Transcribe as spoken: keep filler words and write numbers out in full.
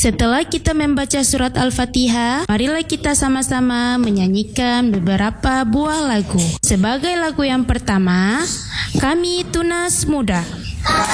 Setelah kita membaca surat Al-Fatihah, marilah kita sama-sama menyanyikan beberapa buah lagu. Sebagai lagu yang pertama, Kami Tunas Muda.